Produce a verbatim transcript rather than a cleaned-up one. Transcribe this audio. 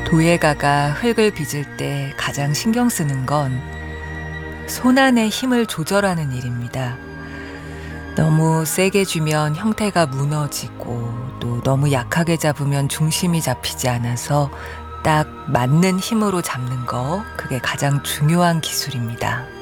도예가가 흙을 빚을 때 가장 신경 쓰는 건 손안의 힘을 조절하는 일입니다. 너무 세게 쥐면 형태가 무너지고 또 너무 약하게 잡으면 중심이 잡히지 않아서 딱 맞는 힘으로 잡는 거, 그게 가장 중요한 기술입니다.